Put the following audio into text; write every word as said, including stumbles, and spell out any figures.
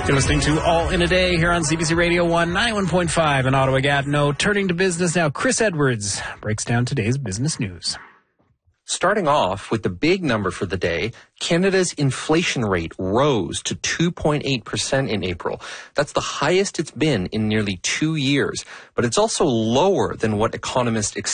You're listening to All in a Day here on C B C Radio one ninety-one point five in Ottawa-Gatineau. Turning to business now, Chris Edwards breaks down today's business news. Starting off with the big number for the day, Canada's inflation rate rose to two point eight percent in April. That's the highest it's been in nearly two years, but it's also lower than what economists expect.